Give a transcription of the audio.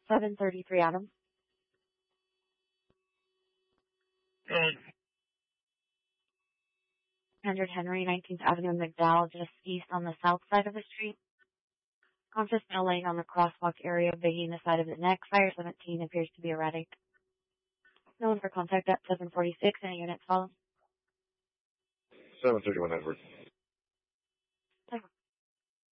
733 Adams. 100 Henry, 19th Avenue in McDowell, just east on the south side of the street. Conscious male laying on the crosswalk area, banging the side of the neck. Fire 17 appears to be erratic. No one for contact at 746. Any units follow? 731 Edward.